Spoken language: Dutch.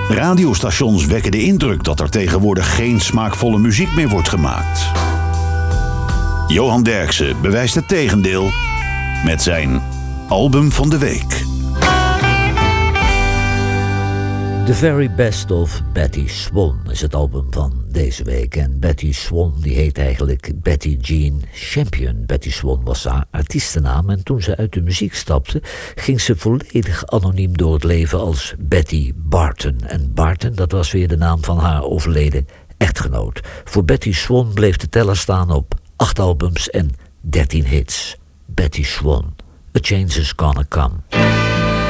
Radiostations wekken de indruk dat er tegenwoordig geen smaakvolle muziek meer wordt gemaakt. Johan Derksen bewijst het tegendeel met zijn album van de week. The Very Best of Betty Swan is het album van deze week. En Betty Swan die heet eigenlijk Betty Jean Champion. Betty Swan was haar artiestennaam en toen ze uit de muziek stapte, ging ze volledig anoniem door het leven als Betty Barton. En Barton, dat was weer de naam van haar overleden echtgenoot. Voor Betty Swan bleef de teller staan op 8 albums en 13 hits. Betty Swan, A Change Is Gonna Come.